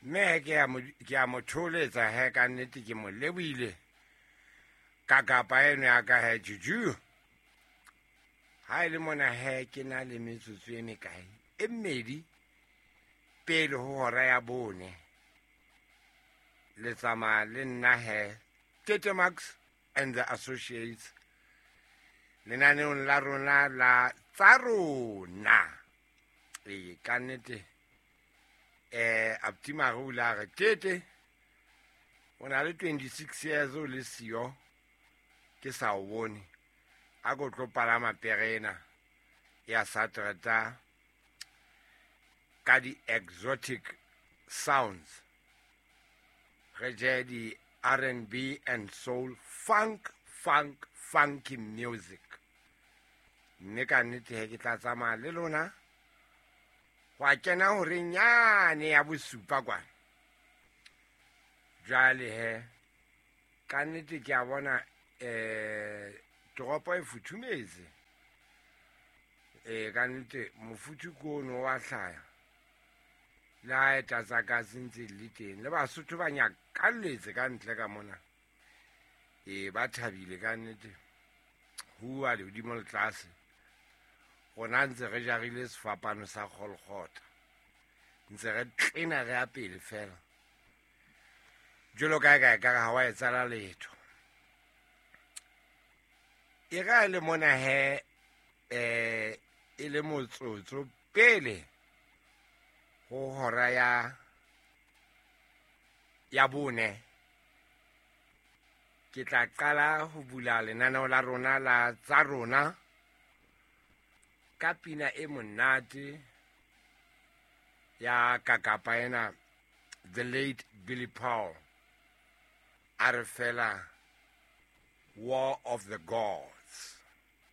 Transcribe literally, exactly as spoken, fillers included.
mme ke a mo ke a mo tholetsa he ka nnete ke mo lebohile ka kapa eno ya ka he juju ha ile mona he ke na le metsotso e mekae e mmedi pele ho hora ya bone le tsama le nna he Tete Max and the Associates lenaneong la rona la tsa rona e ka nnete eh Abtima Rula re Tete o na le twenty-six years o le sio ke sa o bone a go tlo palama terena ya satrata ka di exotic sounds re je di R and B and soul funk funk funky music mme ka nnete he ke tla tsamaya le lona wa kena hore nyane ya bosupa kwa jale he ka nnete ke a bona eh toropo e futhumetse eh ka nnete mofuthu ko no wa hlaya la eta tsa ka sentse le teng le basotho ba nyakalletse ka ntle ka mona e ba thabile ka nnete hua le hodimo le tlase gona ntse re jagile sefapano sa kgolgota ntse re tlena re a pele fela jolo kae kae ka ga wa etsala letho e ga le mona he eh e le motsotso pele ho hora ya ya bone ke tla qala ho bula lenaneo la rona la tsa rona ka pina e monate ya kakapa ena the late Billy Paul a re fela War of the Gods